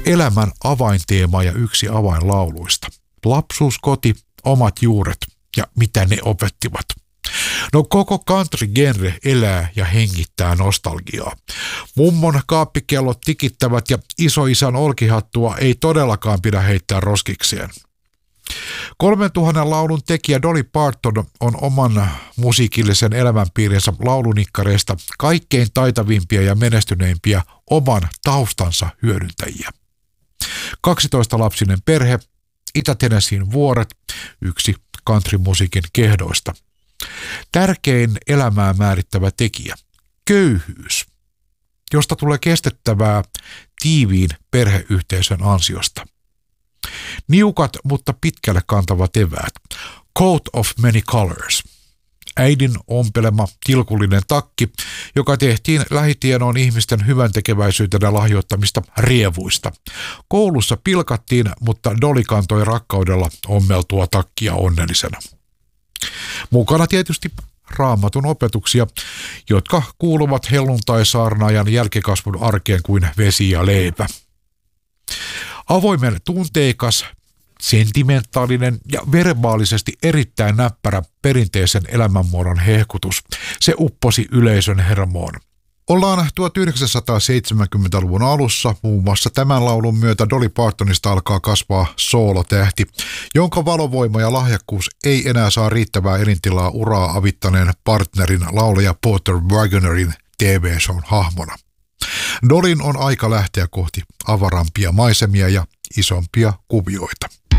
elämän avainteema ja yksi avainlauluista. Lapsuus, koti, omat juuret ja mitä ne opettivat. No koko country-genre elää ja hengittää nostalgiaa. Mummon kaappikellot tikittävät ja isoisän olkihattua ei todellakaan pidä heittää roskikseen. 3000 laulun tekijä Dolly Parton on oman musiikillisen elämänpiirinsä laulunikkareista kaikkein taitavimpia ja menestyneimpiä oman taustansa hyödyntäjiä. 12-lapsinen perhe, Itä-Tennesseein vuoret, yksi countrymusiikin kehdoista. Tärkein elämää määrittävä tekijä, köyhyys, josta tulee kestettävää tiiviin perheyhteisön ansiosta. Niukat, mutta pitkälle kantavat eväät. Coat of many colors. Äidin ompelema tilkullinen takki, joka tehtiin lähitienoon ihmisten hyväntekeväisyyteen ja lahjoittamista rievuista. Koulussa pilkattiin, mutta Dolly kantoi rakkaudella ommeltua takkia onnellisena. Mukana tietysti Raamatun opetuksia, jotka kuuluvat helluntai-saarnaajan jälkikasvun arkeen kuin vesi ja leipä. Avoimen tunteikas, sentimentaalinen ja verbaalisesti erittäin näppärä perinteisen elämänmuodon hehkutus. Se upposi yleisön hermoon. Ollaan 1970-luvun alussa, muun muassa tämän laulun myötä Dolly Partonista alkaa kasvaa soolotähti, jonka valovoima ja lahjakkuus ei enää saa riittävää elintilaa uraa avittaneen partnerin laulaja Porter Wagonerin TV-shown hahmona. Dollyn on aika lähteä kohti avarampia maisemia ja isompia kuvioita.